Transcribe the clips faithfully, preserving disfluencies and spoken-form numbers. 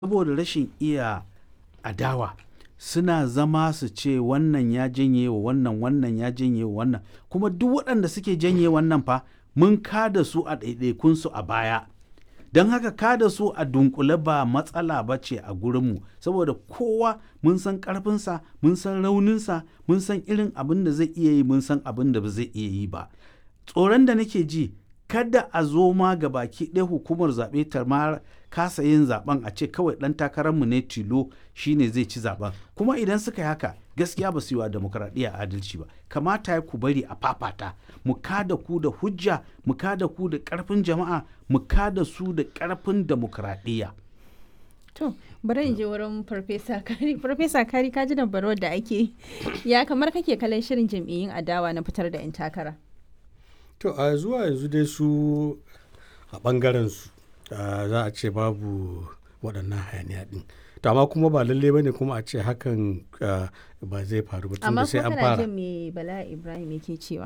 saboda rashin iya adawa suna zama su ce wannan ya janye wa wannan wannan ya janye wa wannan kuma duk waɗanda suke janye wannan fa mun kada su a ɗaiɗaikunsu a baya don haka kada su a dunkule ba matsala ba ce a gurinmu saboda kowa mun san ƙarfinsa mun san rauninsa mun san irin abin da zai iya yi mun san abin da ba zai iya yi ba tsoron da nake ji kada a zo ma ga baki ɗaya hukumar zaɓe ta ma kasa yin zaɓen a ce kawai ɗan takararmu ne tilo shine zai ci zaɓen kuma idan suka yi haka gaskiya ba su yi wa demokradiyya adalci ba kamata ya ku bari a fafata mu kada ku da hujja mu kada ku da ƙarfin jama'a mu kada su da ƙarfin demokradiyya. To, bari in je wurin Farfesa Kari. Farfesa Kari ka ji dambarwar da ake ya kamar kake kallon shirin jam'iyyun adawa na fitar da 'yan takara. To, a zuwa yanzu dai su a ɓangaren su za a ce babu waɗannan hayaniya ɗin. To, amma kuma ba lalle ba ne kuma a ce hakan ba zai faru ba tun da sai an fara. Amma kuma kana jin me Bala Ibrahim yake cewa?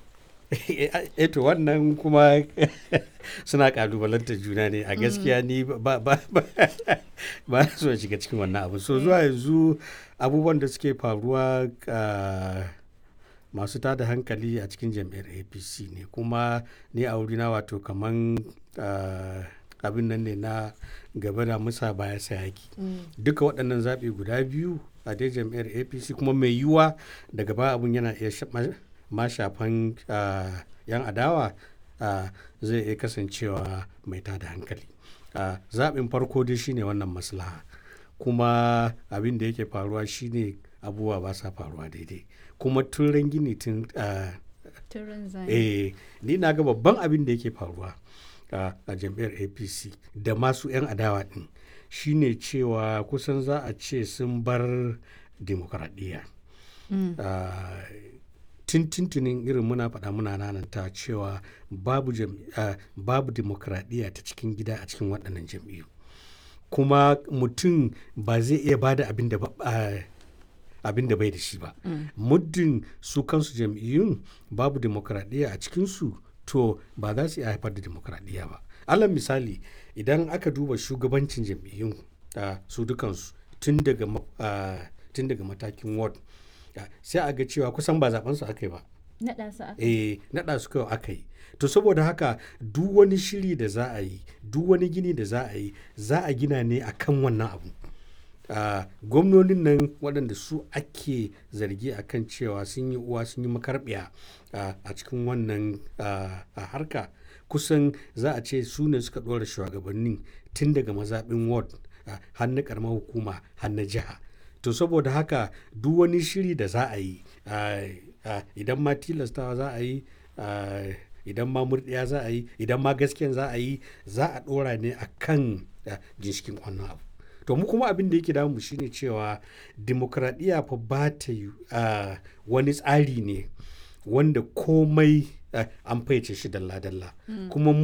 E to wannan kuma suna kalubalanta juna ne a gaskiya ni ba ba ba so shiga cikin wannan abu so zuwa yanzu abubuwan da suke faruwa masu tada hankali a cikin jam'iyyar A P C ne kuma ni a wurina wato kaman abin nan ne na gaba da musa baya sayaki duka waɗannan zaɓe guda biyu a dai jam'iyyar A P C kuma mai yiwuwa daga ba abun yana iya ma shafan uh, yan adawa uh, zai iya kasancewa mai tada hankali uh, zaɓin farko dai shine wannan maslaha kuma abin da yake faruwa shine abubuwa ba sa faruwa daidai kuma tun gini tun uh, eh, ni na ga babban abin da yake faruwa uh, a jam'iyyar A P C da masu yan adawa din shine cewa kusan za a ce sun bar demokradiyya mm. uh, tuntunin irin muna faɗa muna nananta cewa babu uh, babu demokradiyya ta cikin gida a cikin waɗannan jam'iyyu kuma mutum ba zai iya bada abin da uh, abin da bai da shi ba mm. muddin su kansu jam'iyyun babu demokradiyya a cikinsu to ba za su iya haifar da demokradiyya ba alal misali idan aka duba shugabancin jam'iyyun uh, su dukansu tun daga uh, tun daga matakin ward sai a ga cewa kusan ba zaben su aka yi ba naɗa su aka yi eh naɗa su kawai aka yi to saboda haka duk wani shiri da za a yi duk wani gini da za a yi za a gina ne akan wannan abu uh, gwamnonin nan waɗanda su ake zargi akan cewa sun yi uwa sun yi makarbiya uh, a cikin wannan uh, harka kusan za a ce su ne suka ɗora shugabannin tun daga mazaɓin ward uh, har na ƙaramar hukuma har na jiha to saboda haka duk wani shiri da za a yi idan ma tilastawa za a yi idan ma murɗiya za a yi idan ma gaskiyan za a yi za a ɗora ne a kan ginshikin wannan abu to mu kuma abin da yake damu shine cewa demokradiyya fa ba ta yi wani tsari ne wanda komai an faice shi dalla-dalla kuma